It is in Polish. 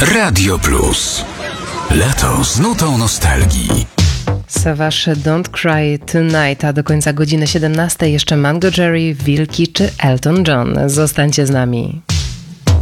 Radio Plus. Lato z nutą nostalgii. Savage Don't Cry Tonight, a do końca godziny 17 jeszcze Mango Jerry, Wilki czy Elton John. Zostańcie z nami.